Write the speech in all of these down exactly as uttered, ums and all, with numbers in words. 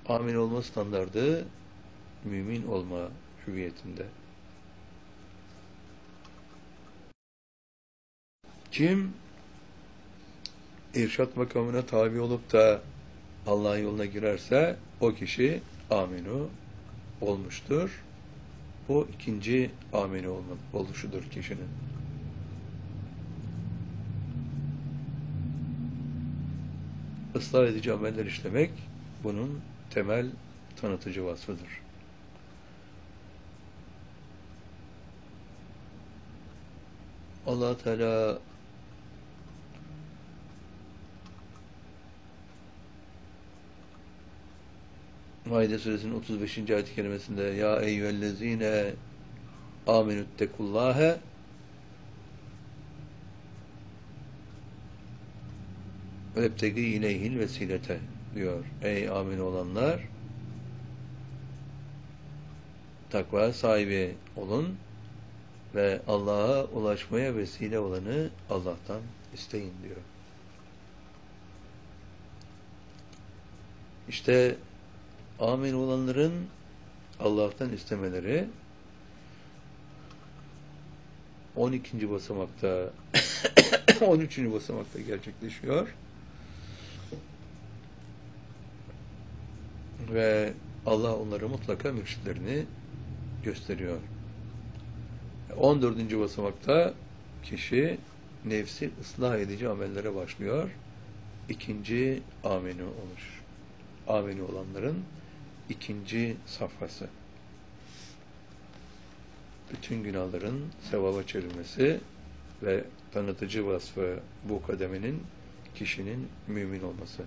Amin olma standardı mümin olma hüviyetinde. Kim irşat makamına tabi olup da Allah'ın yoluna girerse o kişi aminu olmuştur. Bu ikinci aminu olma, oluşudur kişinin. Islah edici ameller işlemek bunun temel tanıtıcı vasfıdır. Allah Teala Maide suresinin otuz beşinci ayet-i kerimesinde ya eyyühellezine amenüttekullâhe vebtegi ileyhil vesilete diyor. Ey amin olanlar, takva sahibi olun ve Allah'a ulaşmaya vesile olanı Allah'tan isteyin diyor. İşte amin olanların Allah'tan istemeleri on ikinci basamakta on üçüncü basamakta gerçekleşiyor. Ve Allah onlara mutlaka mürşitlerini gösteriyor. on dördüncü basamakta kişi nefsi ıslah edici amellere başlıyor. İkinci amini olur. Amini olanların ikinci safhası. Bütün günahların sevaba çevrilmesi ve tanıtıcı vasfı bu kademenin kişinin mümin olması.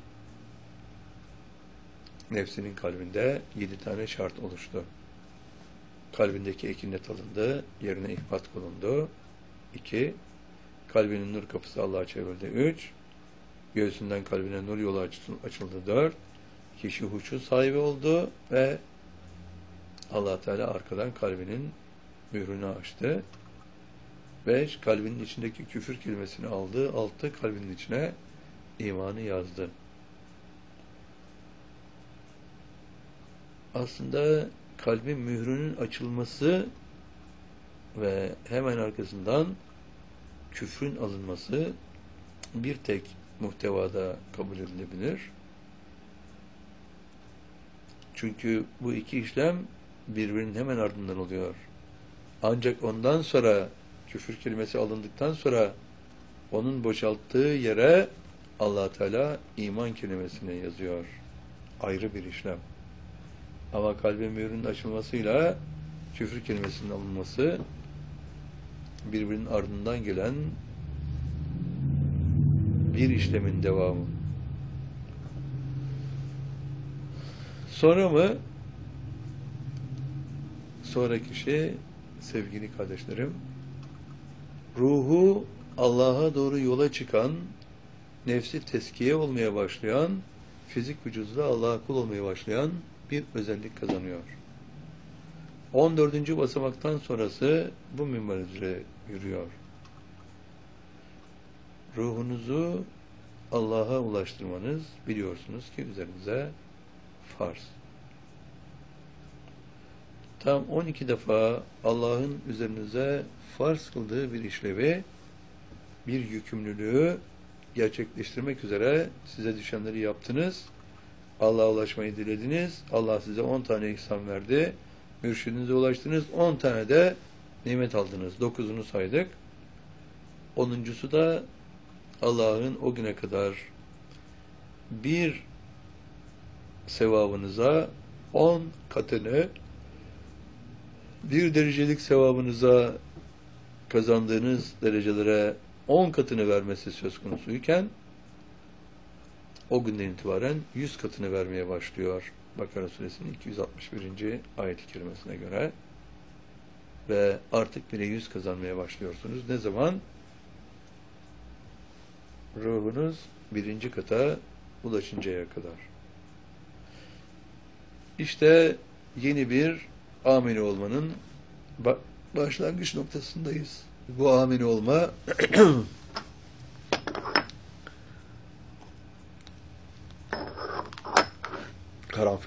Nefsinin kalbinde yedi tane şart oluştu. Kalbindeki ekinet alındı, yerine ihbat konuldu. İki, kalbinin nur kapısı Allah'a çevrildi. Üç, göğsünden kalbine nur yolu açıldı. Dört, kişi huşu sahibi oldu ve Allah Teala arkadan kalbinin mührünü açtı. Beş, kalbinin içindeki küfür kelimesini aldı. Altı, kalbinin içine imanı yazdı. Aslında kalbin mührünün açılması ve hemen arkasından küfrün alınması bir tek muhtevada kabul edilebilir. Çünkü bu iki işlem birbirinin hemen ardından oluyor. Ancak ondan sonra küfür kelimesi alındıktan sonra onun boşalttığı yere Allah Teala iman kelimesini yazıyor. Ayrı bir işlem. Ama kalbin mührünün açılmasıyla küfür kelimesinin alınması birbirinin ardından gelen bir işlemin devamı. Sonra mı? Sonra kişi, sevgili kardeşlerim, ruhu Allah'a doğru yola çıkan, nefsi teskiye olmaya başlayan, fizik vücuduyla Allah'a kul olmaya başlayan bir özellik kazanıyor. on dördüncü basamaktan sonrası bu minval üzere yürüyor. Ruhunuzu Allah'a ulaştırmanız biliyorsunuz ki üzerinize farz. Tam on iki defa Allah'ın üzerinize farz kıldığı bir işlevi, bir yükümlülüğü gerçekleştirmek üzere size düşenleri yaptınız. Allah'a ulaşmayı dilediniz. Allah size on tane ihsan verdi. Mürşidinize ulaştınız. on tane de nimet aldınız. dokuzunu saydık. onuncusu da Allah'ın o güne kadar bir sevabınıza on katını, bir derecelik sevabınıza kazandığınız derecelere on katını vermesi söz konusuyken o günden itibaren yüz katını vermeye başlıyor. Bakara suresinin iki yüz altmış birinci ayet-i kerimesine göre. Ve artık bile yüz kazanmaya başlıyorsunuz. Ne zaman? Ruhunuz birinci kata ulaşıncaya kadar. İşte yeni bir amine olmanın başlangıç noktasındayız. Bu amine olma karanfil